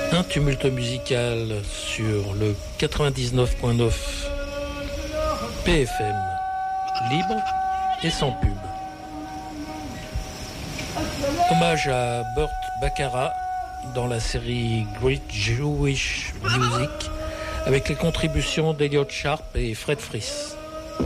Un tumulte musical sur le 99.9 PFM, libre et sans pub. Hommage à Burt Bacharach dans la série Great Jewish Music avec les contributions d'Elliot Sharp et Fred Fries.